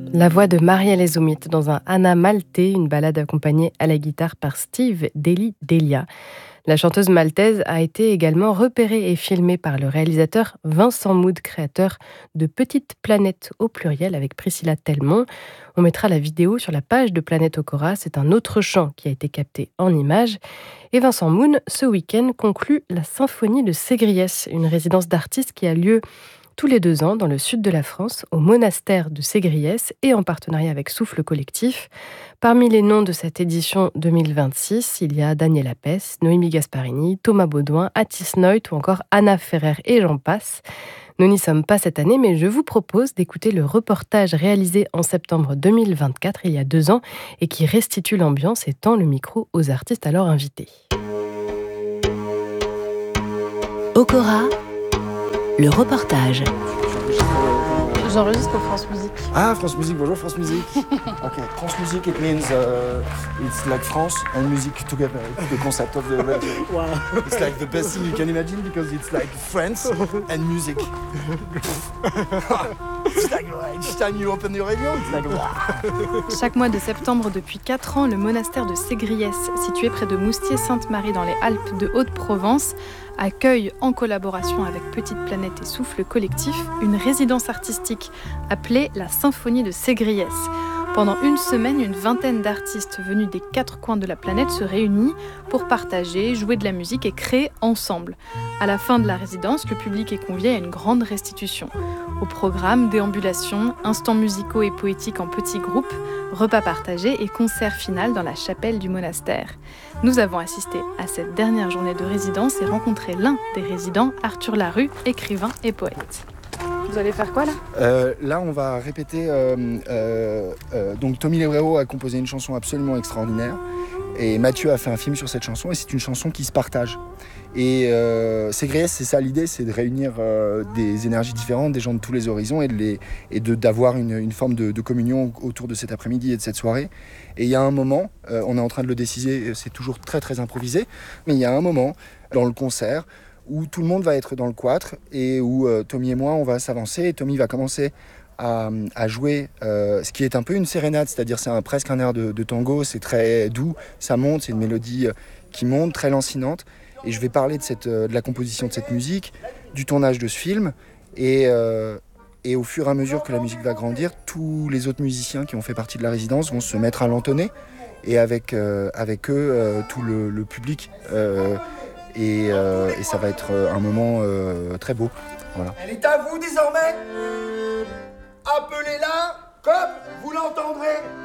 La voix de Marielle Ezumit dans un Anna Maltais, une ballade accompagnée à la guitare par Steve Deli Delia. La chanteuse maltaise a été également repérée et filmée par le réalisateur Vincent Mood, créateur de Petite Planète au pluriel avec Priscilla Telmont. On mettra la vidéo sur la page de Planète Okora. C'est un autre chant qui a été capté en images. Et Vincent Moon, ce week-end, conclut la Symphonie de Ségriès, une résidence d'artistes qui a lieu tous les 2 ans dans le sud de la France, au monastère de Ségriès et en partenariat avec Souffle Collectif. Parmi les noms de cette édition 2026, il y a Daniel Apès, Noémie Gasparini, Thomas Baudouin, Atis Noit ou encore Anna Ferrer et j'en passe. Nous n'y sommes pas cette année, mais je vous propose d'écouter le reportage réalisé en septembre 2024, il y a 2 ans, et qui restitue l'ambiance et tend le micro aux artistes alors invités. Okora, le reportage. J'enregistre pour France Musique. Ah, France Musique, bonjour France Musique. Okay, France Musique, it means it's like France and music together. The concept of the radio. Wow. It's like the best thing you can imagine because it's like France and music. It's like each time you open your radio, it's like wow. Chaque mois de septembre depuis 4 ans, le monastère de Ségriès, situé près de Moustier-Sainte-Marie dans les Alpes de Haute-Provence, accueille, en collaboration avec Petite Planète et Souffle Collectif, une résidence artistique appelée la Symphonie de Ségriès. Pendant une semaine, une vingtaine d'artistes venus des 4 coins de la planète se réunissent pour partager, jouer de la musique et créer ensemble. À la fin de la résidence, le public est convié à une grande restitution. Au programme, déambulations, instants musicaux et poétiques en petits groupes, repas partagés et concert final dans la chapelle du monastère. Nous avons assisté à cette dernière journée de résidence et rencontré l'un des résidents, Arthur Larue, écrivain et poète. Vous allez faire quoi là ? Là, on va répéter. Donc, Tommy Lebrero a composé une chanson absolument extraordinaire. Et Mathieu a fait un film sur cette chanson. Et c'est une chanson qui se partage. Et Ségriès, c'est ça l'idée, c'est de réunir des énergies différentes, des gens de tous les horizons d'avoir une forme de communion autour de cet après-midi et de cette soirée. Et il y a un moment, on est en train de le décider, c'est toujours très très improvisé, mais il y a un moment dans le concert où tout le monde va être dans le quatre et où Tommy et moi, on va s'avancer et Tommy va commencer à jouer ce qui est un peu une sérénade, c'est-à-dire c'est presque un air de tango, c'est très doux, ça monte, c'est une mélodie qui monte, très lancinante. Et je vais parler de la composition de cette musique, du tournage de ce film, et au fur et à mesure que la musique va grandir, tous les autres musiciens qui ont fait partie de la résidence vont se mettre à l'entonner, et avec eux, tout le public. Et ça va être un moment très beau. Voilà. Elle est à vous désormais. Appelez-la comme vous l'entendrez.